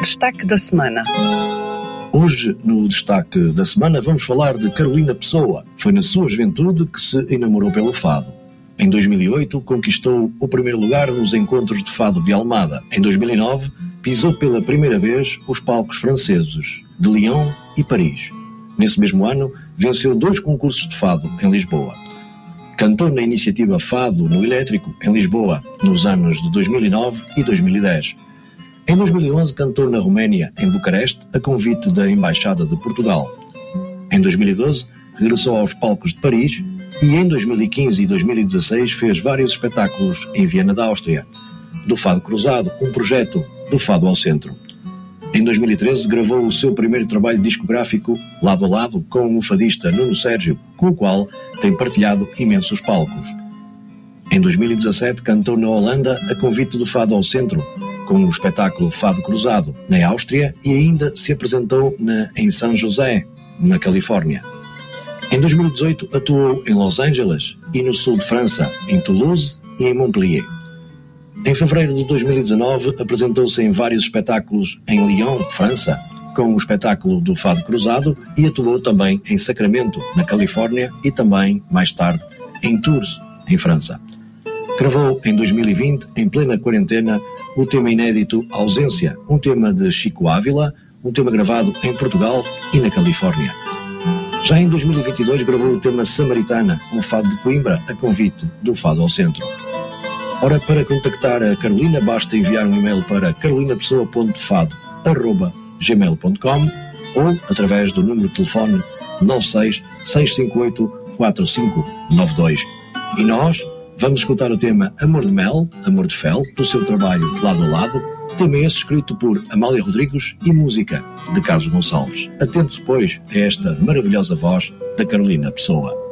Destaque da semana. Hoje, no destaque da semana, vamos falar de Carolina Pessoa. Foi na sua juventude que se enamorou pelo fado. Em 2008, conquistou o primeiro lugar nos encontros de fado de Almada. Em 2009, pisou pela primeira vez os palcos franceses de Lyon e Paris. Nesse mesmo ano, venceu 2 concursos de fado em Lisboa. Cantou na iniciativa Fado no Elétrico, em Lisboa, nos anos de 2009 e 2010. Em 2011, cantou na Roménia, em Bucareste, a convite da Embaixada de Portugal. Em 2012, regressou aos palcos de Paris e em 2015 e 2016 fez vários espetáculos em Viena da Áustria. Do Fado Cruzado, um projeto do Fado ao Centro. Em 2013, gravou o seu primeiro trabalho discográfico, lado a lado, com o fadista Nuno Sérgio, com o qual tem partilhado imensos palcos. Em 2017, cantou na Holanda a convite do Fado ao Centro, com o espetáculo Fado Cruzado, na Áustria, e ainda se apresentou em São José, na Califórnia. Em 2018, atuou em Los Angeles e no sul de França, em Toulouse e em Montpellier. Em fevereiro de 2019, apresentou-se em vários espetáculos em Lyon, França, com o espetáculo do Fado Cruzado, e atuou também em Sacramento, na Califórnia, e também, mais tarde, em Tours, em França. Gravou em 2020, em plena quarentena, o tema inédito Ausência, um tema de Chico Ávila, um tema gravado em Portugal e na Califórnia. Já em 2022 gravou o tema Samaritana, um fado de Coimbra, a convite do Fado ao Centro. Ora, para contactar a Carolina, basta enviar um e-mail para carolinapessoa.fado@gmail.com ou através do número de telefone 96 658 4592. E nós vamos escutar o tema Amor de Mel, Amor de Fel, do seu trabalho Lado a Lado, tema esse escrito por Amália Rodrigues e música de Carlos Gonçalves. Atente-se, pois, a esta maravilhosa voz da Carolina Pessoa.